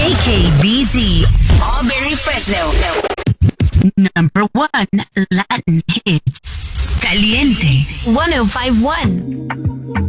KKBZ, Auberry Fresno. Number 1 Latin hits. Caliente 1051.